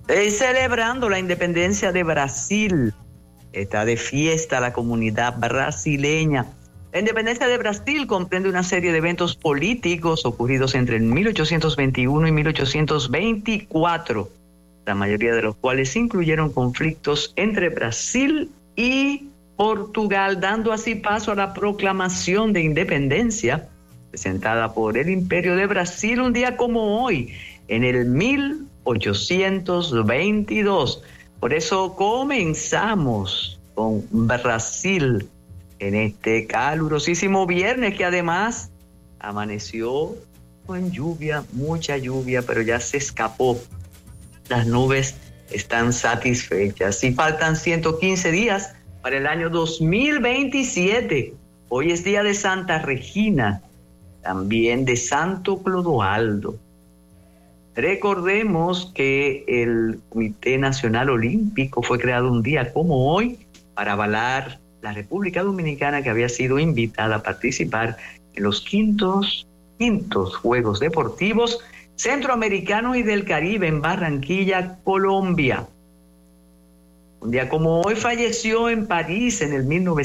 Celebrando la independencia de Brasil. Está de fiesta la comunidad brasileña. La independencia de Brasil comprende una serie de eventos políticos ocurridos entre el 1821 y 1824, la mayoría de los cuales incluyeron conflictos entre Brasil y Portugal, dando así paso a la proclamación de independencia presentada por el Imperio de Brasil un día como hoy, en el 1822. Por eso comenzamos con Brasil en este calurosísimo viernes, que además amaneció con lluvia, mucha lluvia, pero ya se escapó. Las nubes están satisfechas y faltan 115 días para el año 2027. Hoy es día de Santa Regina, también de Santo Clodoaldo. Recordemos que el Comité Nacional Olímpico fue creado un día como hoy para avalar la República Dominicana, que había sido invitada a participar en los quintos Juegos Deportivos Centroamericanos y del Caribe en Barranquilla, Colombia. Un día como hoy falleció en París en el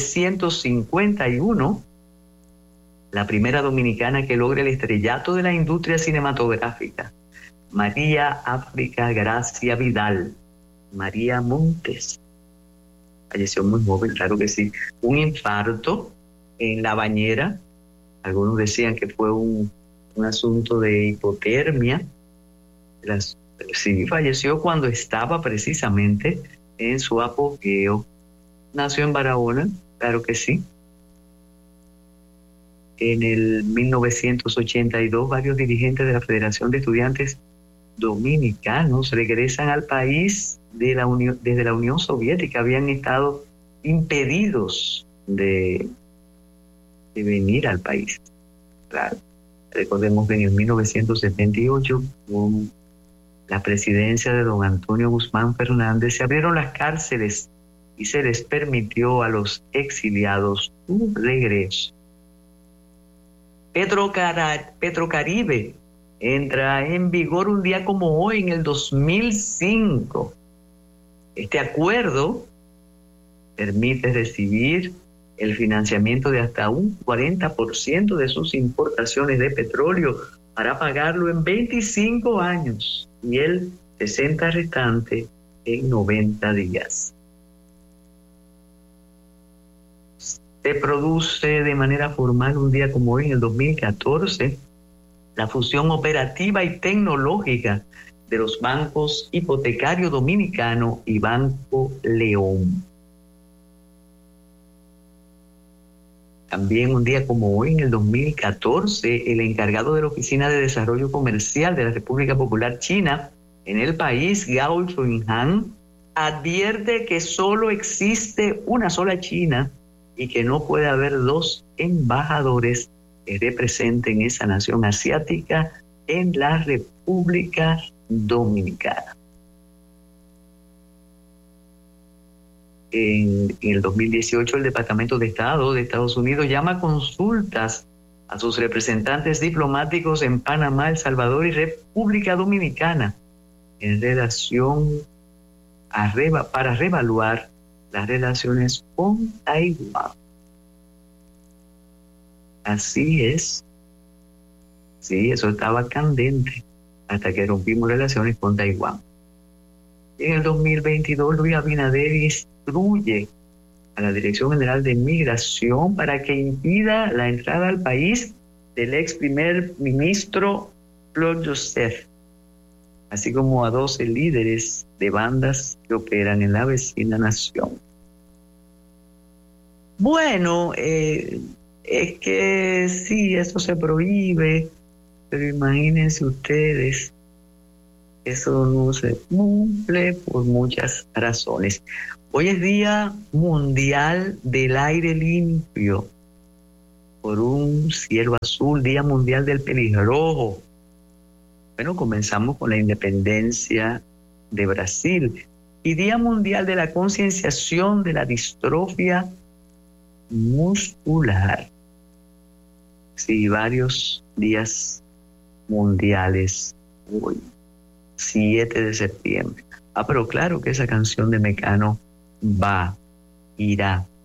1951 la primera dominicana que logra el estrellato de la industria cinematográfica, María África Gracia Vidal, María Montes. Falleció muy joven, claro que sí. Un infarto en la bañera. Algunos decían que fue un asunto de hipotermia. Sí, falleció cuando estaba precisamente en su apogeo. Nació en Barahona, claro que sí. En el 1982, varios dirigentes de la Federación de Estudiantes Dominicanos regresan al país desde la Unión Soviética. Habían estado impedidos de venir al país. Claro. Recordemos que en 1978, con la presidencia de don Antonio Guzmán Fernández, se abrieron las cárceles y se les permitió a los exiliados un regreso. Petrocaribe entra en vigor un día como hoy, en el 2005. Este acuerdo permite recibir el financiamiento de hasta un 40% de sus importaciones de petróleo para pagarlo en 25 años y el 60% restante en 90 días. Se produce de manera formal un día como hoy, en el 2014, la fusión operativa y tecnológica de los bancos Hipotecario Dominicano y Banco León. También un día como hoy, en el 2014, el encargado de la Oficina de Desarrollo Comercial de la República Popular China en el país, Gao Chunhan, advierte que solo existe una sola China y que no puede haber dos embajadores que representen esa nación asiática en la República Dominicana. En el 2018, el Departamento de Estado de Estados Unidos llama a consultas a sus representantes diplomáticos en Panamá, El Salvador y República Dominicana en relación para reevaluar las relaciones con Taiwán. Así es. Sí, eso estaba candente hasta que rompimos relaciones con Taiwán. En el 2022, Luis Abinader instruye a la Dirección General de Migración para que impida la entrada al país del ex primer ministro Claude Joseph, así como a 12 líderes de bandas que operan en la vecina nación. Bueno, es que sí, eso se prohíbe, pero imagínense ustedes, eso no se cumple por muchas razones. Hoy es Día Mundial del Aire Limpio, por un cielo azul, Día Mundial del Pelirrojo. Bueno, comenzamos con la independencia de Brasil y Día Mundial de la Concienciación de la Distrofia Muscular. Sí, varios días mundiales hoy. 7 de septiembre. Pero claro que esa canción de Mecano irá.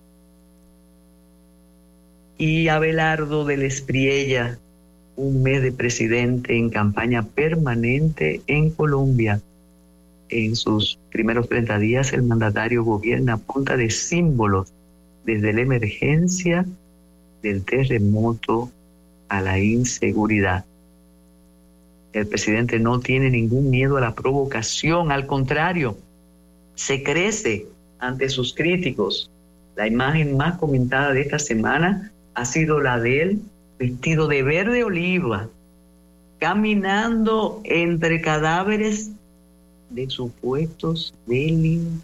Y Abelardo del Espriella, un mes de presidente en campaña permanente en Colombia. En sus primeros 30 días, el mandatario gobierna a punta de símbolos, desde la emergencia del terremoto a la inseguridad. El presidente no tiene ningún miedo a la provocación, al contrario, se crece ante sus críticos. La imagen más comentada de esta semana ha sido la de él vestido de verde oliva, caminando entre cadáveres de supuestos delincuentes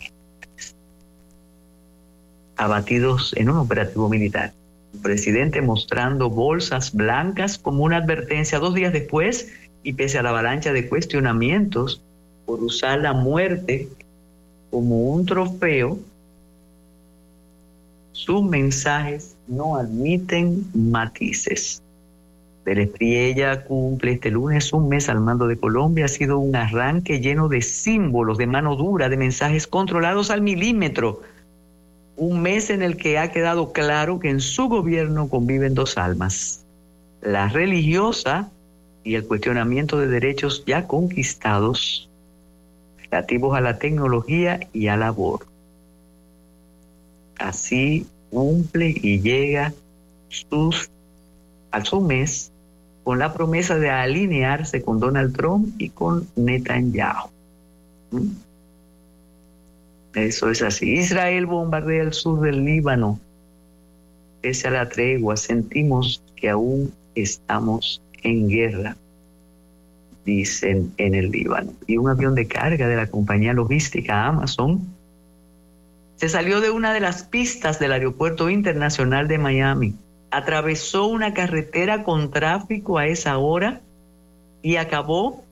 abatidos en un operativo militar. El presidente mostrando bolsas blancas como una advertencia 2 días después, y pese a la avalancha de cuestionamientos por usar la muerte como un trofeo, sus mensajes no admiten matices. Del Espriella cumple este lunes un mes al mando de Colombia. Ha sido un arranque lleno de símbolos, de mano dura, de mensajes controlados al milímetro. Un mes en el que ha quedado claro que en su gobierno conviven 2 almas: la religiosa y el cuestionamiento de derechos ya conquistados, relativos a la tecnología y al aborto. Así cumple y llega a su mes con la promesa de alinearse con Donald Trump y con Netanyahu. Eso es así. Israel bombardea el sur del Líbano. Pese a la tregua, sentimos que aún estamos en guerra, dicen en el Líbano. Y un avión de carga de la compañía logística Amazon se salió de una de las pistas del Aeropuerto Internacional de Miami, atravesó una carretera con tráfico a esa hora y acabó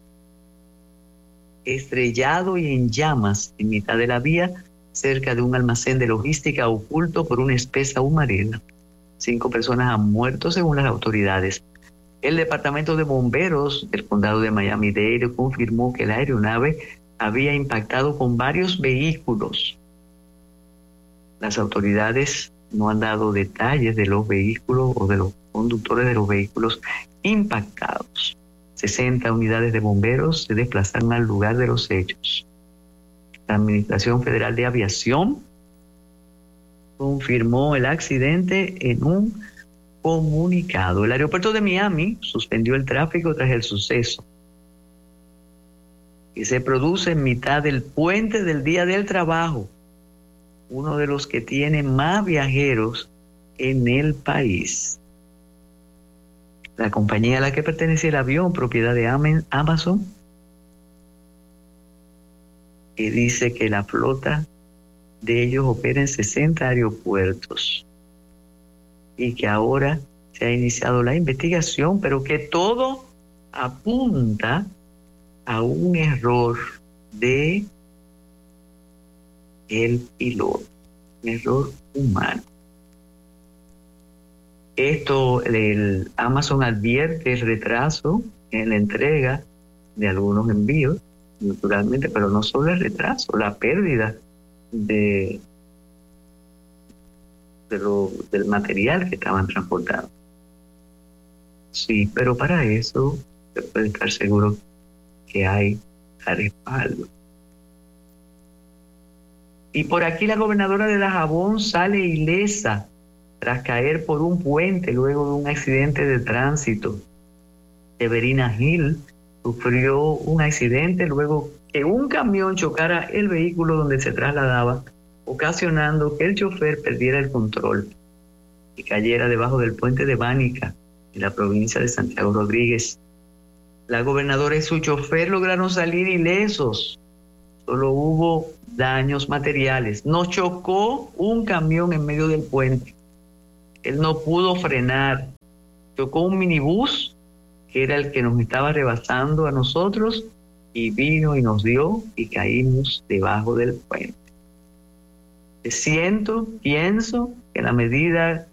estrellado y en llamas en mitad de la vía, cerca de un almacén de logística oculto por una espesa humareda. 5 personas han muerto según las autoridades. El Departamento de Bomberos del Condado de Miami-Dade confirmó que la aeronave había impactado con varios vehículos. Las autoridades no han dado detalles de los vehículos o de los conductores de los vehículos impactados. 60 unidades de bomberos se desplazaron al lugar de los hechos. La Administración Federal de Aviación confirmó el accidente en un comunicado. El aeropuerto de Miami suspendió el tráfico tras el suceso, que se produce en mitad del puente del Día del Trabajo, uno de los que tiene más viajeros en el país. La compañía a la que pertenece el avión, propiedad de Amazon, que dice que la flota de ellos opera en 60 aeropuertos y que ahora se ha iniciado la investigación, pero que todo apunta a un error de el piloto, un error humano. El Amazon advierte el retraso en la entrega de algunos envíos, naturalmente, pero no solo el retraso, la pérdida del material que estaban transportando. Sí, pero para eso se puede estar seguro que hay respaldo. Y por aquí la gobernadora de Dajabón sale ilesa tras caer por un puente luego de un accidente de tránsito. Severina Gil sufrió un accidente luego que un camión chocara el vehículo donde se trasladaba, ocasionando que el chofer perdiera el control y cayera debajo del puente de Bánica, en la provincia de Santiago Rodríguez. La gobernadora y su chofer lograron salir ilesos. Solo hubo daños materiales. Nos chocó un camión en medio del puente. Él no pudo frenar. Chocó un minibús, que era el que nos estaba rebasando a nosotros, y vino y nos dio y caímos debajo del puente. Pienso que en la medida